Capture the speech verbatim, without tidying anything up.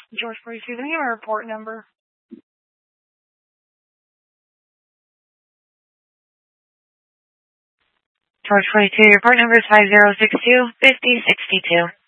George forty-two, the name and report number. George forty-two, your report number is five zero six two, five zero six two.